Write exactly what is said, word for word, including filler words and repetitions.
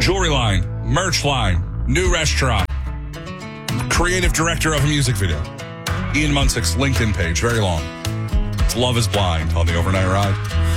Jewelry line, merch line, new restaurant, creative director of a music video. Ian Munsick's LinkedIn page, very long. It's Love is Blind on the Overnight Ride.